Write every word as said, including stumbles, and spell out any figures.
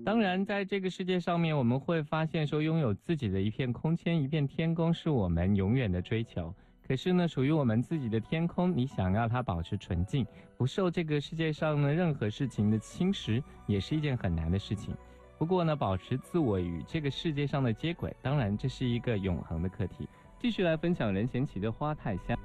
当然，在这个世界上面，我们会发现说，拥有自己的一片空间、一片天空，是我们永远的追求。可是呢，属于我们自己的天空，你想要它保持纯净，不受这个世界上呢任何事情的侵蚀，也是一件很难的事情。不过呢，保持自我与这个世界上的接轨，当然这是一个永恒的课题。继续来分享任贤齐的《花太香》。